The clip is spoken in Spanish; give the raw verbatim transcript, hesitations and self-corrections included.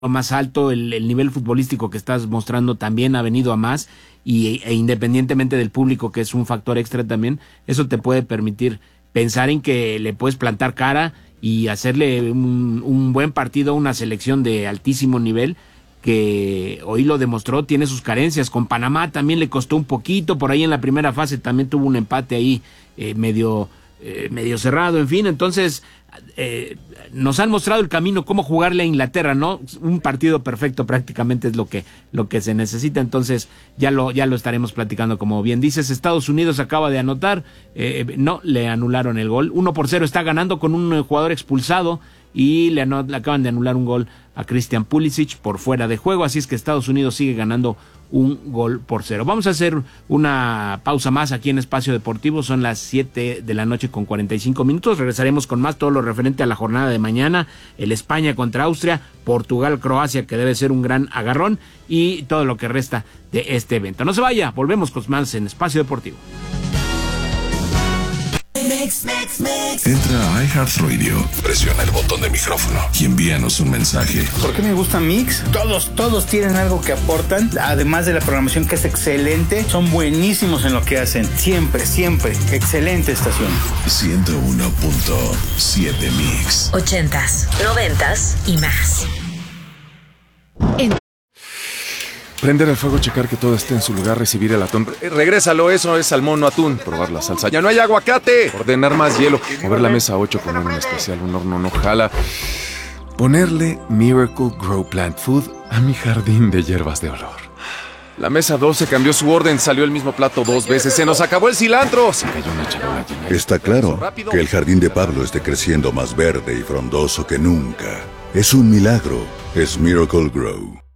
más alto, el, el nivel futbolístico que estás mostrando también ha venido a más, y e independientemente del público, que es un factor extra también, eso te puede permitir pensar en que le puedes plantar cara y hacerle un, un buen partido a una selección de altísimo nivel, que hoy lo demostró. Tiene sus carencias. Con Panamá también le costó un poquito, por ahí en la primera fase también tuvo un empate ahí eh, medio, eh, medio cerrado, en fin, entonces eh, nos han mostrado el camino, cómo jugarle a Inglaterra, ¿no? Un partido perfecto prácticamente es lo que, lo que se necesita, entonces ya lo, ya lo estaremos platicando. Como bien dices, Estados Unidos acaba de anotar, eh, no, le anularon el gol, uno por cero, está ganando con un eh, jugador expulsado, y le, anot- le acaban de anular un gol a Christian Pulisic por fuera de juego, así es que Estados Unidos sigue ganando un gol por cero. Vamos a hacer una pausa más aquí en Espacio Deportivo, son las siete de la noche con cuarenta y cinco minutos, regresaremos con más, todo lo referente a la jornada de mañana, el España contra Austria, Portugal, Croacia, que debe ser un gran agarrón, y todo lo que resta de este evento. No se vaya, volvemos con más en Espacio Deportivo. Mix, mix, mix. Entra a iHeartRadio, presiona el botón de micrófono y envíanos un mensaje. ¿Por qué me gusta Mix? Todos, todos tienen algo que aportan, además de la programación que es excelente, son buenísimos en lo que hacen, siempre, siempre, excelente estación. ciento uno punto siete Mix. Ochentas, noventas y más. En Prender el fuego, checar que todo esté en su lugar, recibir el atún. Eh, regrésalo, eso es salmón o atún. Probar la salsa. ¡Ya no hay aguacate! Ordenar más hielo. Mover la mesa ocho, poner un especial, un horno no jala. Ponerle Miracle Grow Plant Food a mi jardín de hierbas de olor. La mesa doce cambió su orden, salió el mismo plato dos veces. ¡Se nos acabó el cilantro! Se cayó una charola llena de... Está claro que el jardín de Pablo esté creciendo más verde y frondoso que nunca. Es un milagro. Es Miracle Grow.